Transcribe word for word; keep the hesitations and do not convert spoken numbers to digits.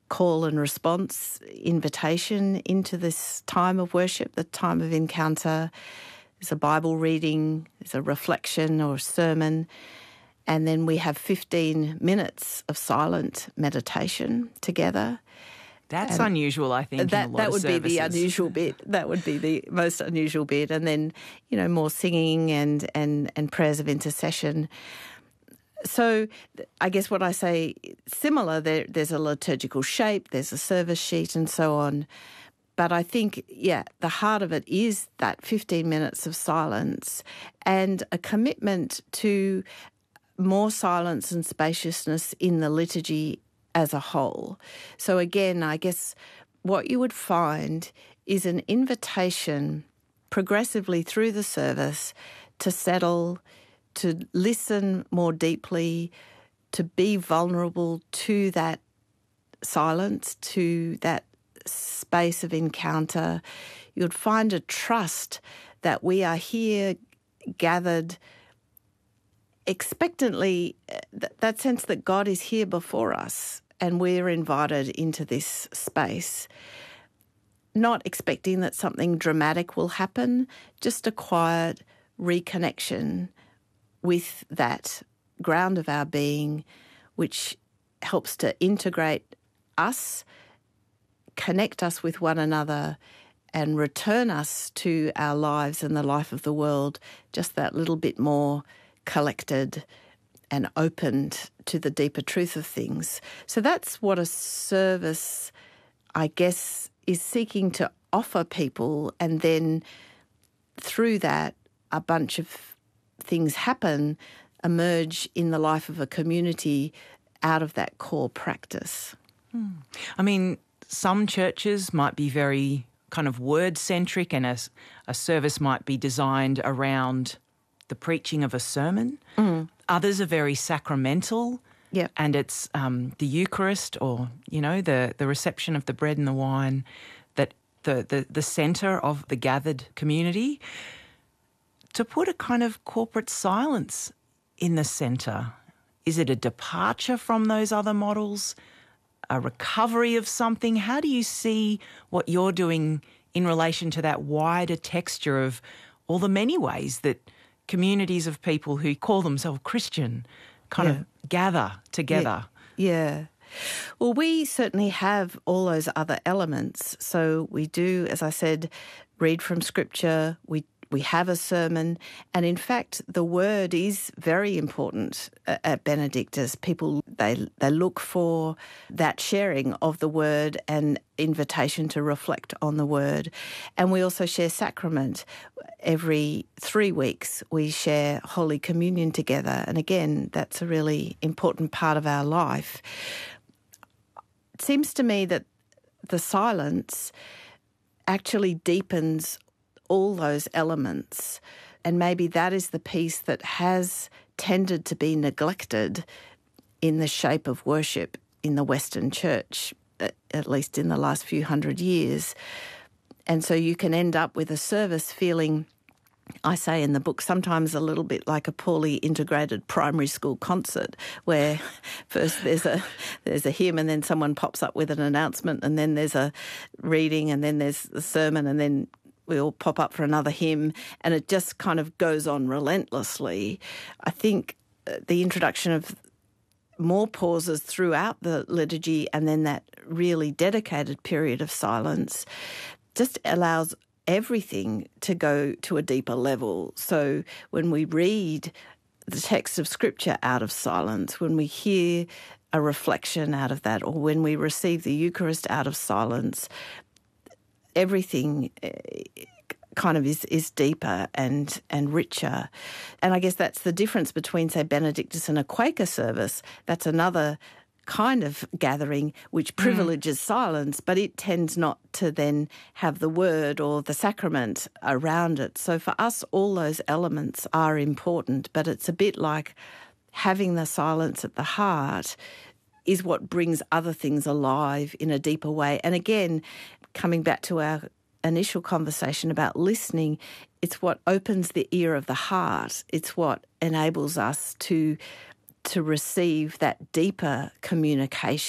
call and response invitation into this time of worship, the time of encounter. There's a Bible reading, there's a reflection or a sermon, and then we have fifteen minutes of silent meditation together. That's and unusual, I think, that, in a lot That of would services. be the unusual bit. That would be the most unusual bit. And then, you know, more singing and, and, and prayers of intercession. So I guess what I say, similar, there, there's a liturgical shape, there's a service sheet and so on. But I think, yeah, the heart of it is that fifteen minutes of silence and a commitment to more silence and spaciousness in the liturgy as a whole. So again, I guess what you would find is an invitation progressively through the service to settle, to listen more deeply, to be vulnerable to that silence, to that space of encounter. You'd find a trust that we are here gathered expectantly, th- that sense that God is here before us and we're invited into this space, not expecting that something dramatic will happen, just a quiet reconnection with that ground of our being, which helps to integrate us, connect us with one another, and return us to our lives and the life of the world just that little bit more collected and opened to the deeper truth of things. So that's what a service, I guess, is seeking to offer people, and then through that a bunch of things happen, emerge in the life of a community out of that core practice. Hmm. I mean, some churches might be very kind of word-centric, and a, a service might be designed around the preaching of a sermon. Mm. Others are very sacramental, yep. and it's um, the Eucharist, or, you know, the, the reception of the bread and the wine, that the, the, the centre of the gathered community. To put a kind of corporate silence in the centre, is it a departure from those other models, a recovery of something? How do you see what you're doing in relation to that wider texture of all the many ways that communities of people who call themselves Christian kind yeah. of gather together? Yeah. yeah. Well, we certainly have all those other elements. So we do, as I said, read from Scripture, we We have a sermon, and in fact, the word is very important at Benedictus. People, they they look for that sharing of the word and invitation to reflect on the word. And we also share sacrament. Every three weeks, we share Holy Communion together. And again, that's a really important part of our life. It seems to me that the silence actually deepens all those elements, and maybe that is the piece that has tended to be neglected in the shape of worship in the Western Church, at least in the last few hundred years. And so you can end up with a service feeling, I say in the book, sometimes a little bit like a poorly integrated primary school concert, where first there's a there's a hymn, and then someone pops up with an announcement, and then there's a reading, and then there's the sermon, and then we all pop up for another hymn, and it just kind of goes on relentlessly. I think the introduction of more pauses throughout the liturgy and then that really dedicated period of silence just allows everything to go to a deeper level. So when we read the text of Scripture out of silence, when we hear a reflection out of that, or when we receive the Eucharist out of silence, everything kind of is, is deeper and, and richer. And I guess that's the difference between, say, Benedictus and a Quaker service. That's another kind of gathering which privileges mm. silence, but it tends not to then have the word or the sacrament around it. So for us, all those elements are important, but it's a bit like having the silence at the heart is what brings other things alive in a deeper way. And again, coming back to our initial conversation about listening, it's what opens the ear of the heart. It's what enables us to to receive that deeper communication.